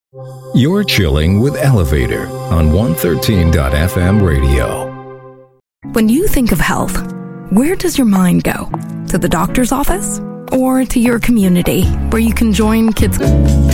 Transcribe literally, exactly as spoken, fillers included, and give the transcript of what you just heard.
You're chilling with Elevator on one thirteen F M radio. When you think of health, where does your mind go? To the doctor's office? Or to your community, where you can join kids...